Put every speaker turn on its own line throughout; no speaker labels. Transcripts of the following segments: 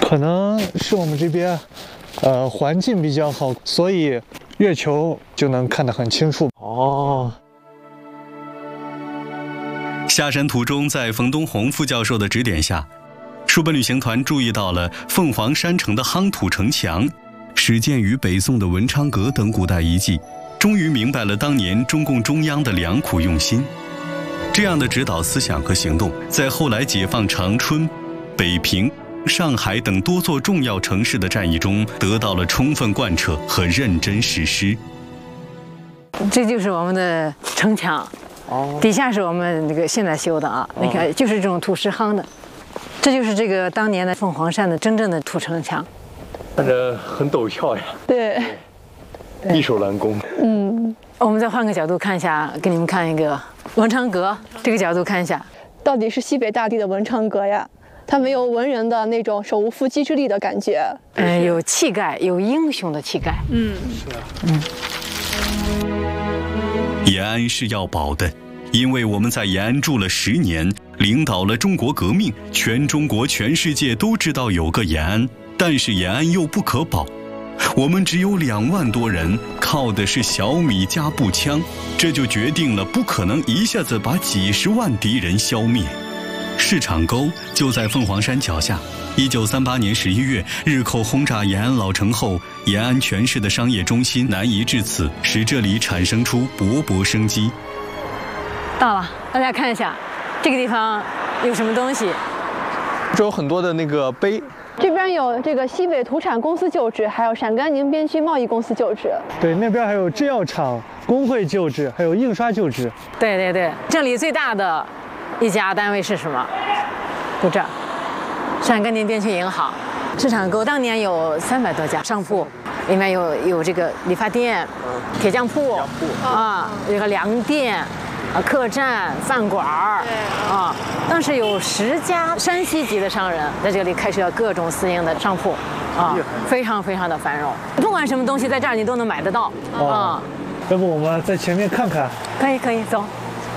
可能是我们这边，环境比较好，所以月球就能看得很清楚。哦。
下山途中，在冯东红副教授的指点下，书本旅行团注意到了凤凰山城的夯土城墙、始建于北宋的文昌阁等古代遗迹，终于明白了当年中共中央的良苦用心。这样的指导思想和行动，在后来解放长春、北平、上海等多座重要城市的战役中得到了充分贯彻和认真实施。
这就是我们的城墙，底下是我们那个现在修的啊，你看就是这种土石夯的，这就是这个当年的凤凰山的真正的土城墙，
看着很陡峭呀。
对，
易守难攻。
我们再换个角度看一下，给你们看一个文昌阁，这个角度看一下，
到底是西北大地的文昌阁呀，它没有文人的那种手无缚鸡之力的感觉。
有气概，有英雄的气概。
是啊。
延安是要保的，因为我们在延安住了10年，领导了中国革命，全中国全世界都知道有个延安，但是延安又不可保。我们只有2万多人，靠的是小米加步枪，这就决定了不可能一下子把几10万敌人消灭。市场沟就在凤凰山脚下。1938年11月，日寇轰炸延安老城后，延安全市的商业中心南移至此，使这里产生出勃勃生机。
到了，大家看一下，这个地方有什么东西？
这有很多的那个碑。
这边有这个西北土产公司旧址，还有陕甘宁边区贸易公司旧址。
对，那边还有制药厂、工会旧址，还有印刷旧址。
对对对，这里最大的一家单位是什么？就这儿，陕甘宁边区银行。市场沟当年有300多家商铺，里面有这个理发店、铁匠铺啊，有个粮店。客栈、饭馆啊，当时有10家山西籍的商人在这里开设各种私营的商铺，啊，非常非常的繁荣。不管什么东西在这儿你都能买得到啊。
要不我们在前面看看？
可以，走。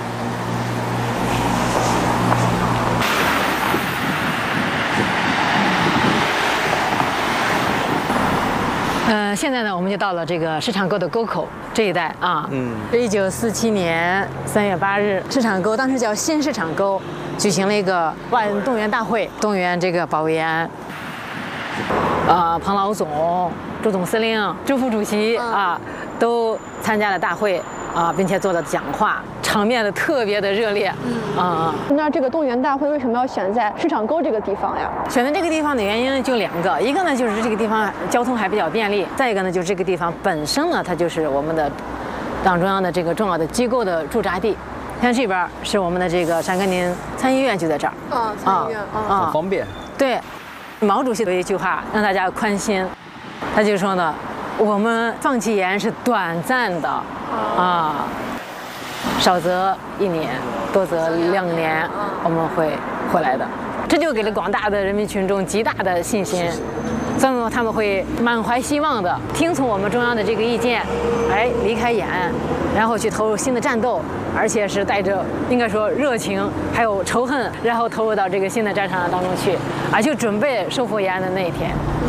现在呢，我们就到了这个市场沟的沟口这一带啊。1947年3月8日，市场沟当时叫新市场沟，举行了一个万人动员大会，动员这个保卫延安。彭老总、朱总司令、朱副主席啊，都参加了大会啊，并且做了讲话，场面的特别的热烈。
那这个动员大会为什么要选在市场沟这个地方呀？
选择这个地方的原因就2个，一个呢就是这个地方交通还比较便利，再一个呢就是这个地方本身呢，它就是我们的党中央的这个重要的机构的驻扎地。像这边是我们的这个陕甘宁参议院就在这儿。
参议院
很方便。
对，毛主席的一句话让大家宽心，他就说呢，我们放弃延安是短暂的啊。少则1年，多则2年，我们会回来的。这就给了广大的人民群众极大的信心，所以他们会满怀希望的听从我们中央的这个意见，离开延安，然后去投入新的战斗，而且是带着应该说热情还有仇恨，然后投入到这个新的战场当中去，就准备收复延安的那一天。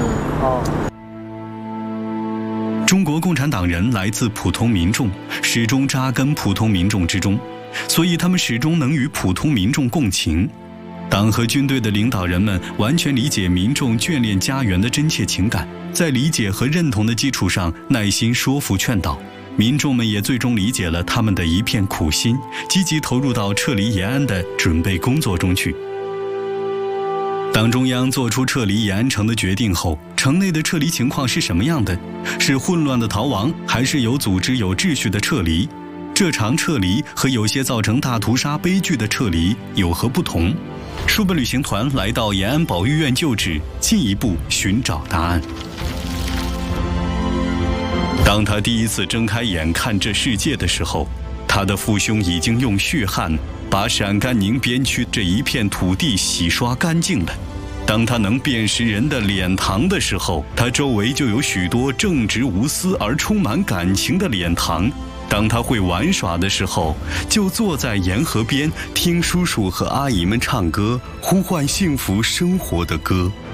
中国共产党人来自普通民众，始终扎根普通民众之中，所以他们始终能与普通民众共情。党和军队的领导人们完全理解民众眷恋家园的真切情感，在理解和认同的基础上，耐心说服劝导。民众们也最终理解了他们的一片苦心，积极投入到撤离延安的准备工作中去。党中央做出撤离延安城的决定后，城内的撤离情况是什么样的？是混乱的逃亡，还是有组织有秩序的撤离？这场撤离和有些造成大屠杀悲剧的撤离有何不同？书本旅行团来到延安保育院旧址，进一步寻找答案。当他第一次睁开眼看这世界的时候，他的父兄已经用血汗把陕甘宁边区这一片土地洗刷干净了。当他能辨识人的脸庞的时候，他周围就有许多正直无私而充满感情的脸庞。当他会玩耍的时候，就坐在沿河边听叔叔和阿姨们唱歌，呼唤幸福生活的歌。